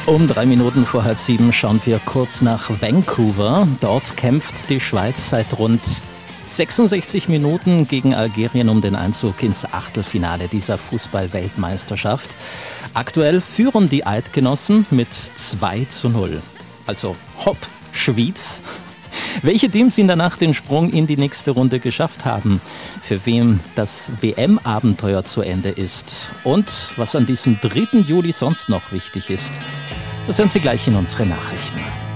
Um 3 Minuten vor 6:30 schauen wir kurz nach Vancouver. Dort kämpft die Schweiz seit rund 66 Minuten gegen Algerien um den Einzug ins Achtelfinale dieser Fußball-Weltmeisterschaft. Aktuell führen die Eidgenossen mit 2:0. Also hopp, Schwyz. Welche Teams in der Nacht den Sprung in die nächste Runde geschafft haben, für wen das WM-Abenteuer zu Ende ist und was an diesem 3. Juli sonst noch wichtig ist, das hören Sie gleich in unseren Nachrichten.